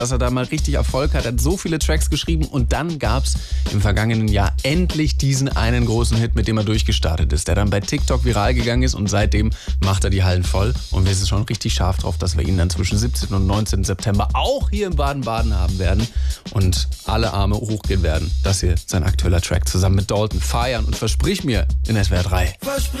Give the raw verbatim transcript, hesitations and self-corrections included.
dass er da mal richtig Erfolg hat. Er hat so viele Tracks geschrieben und dann gab es im vergangenen Jahr endlich diesen einen großen Hit, mit dem er durchgestartet ist, der dann bei TikTok viral gegangen ist und seitdem macht er die Hallen voll und wir sind schon richtig scharf drauf, dass wir ihn dann zwischen siebzehnten und neunzehnten September auch hier in Baden-Baden haben werden und alle Arme hochgehen werden. Das hier ist sein aktueller Track zusammen mit Dalton. Feiern und versprich mir in S W R drei.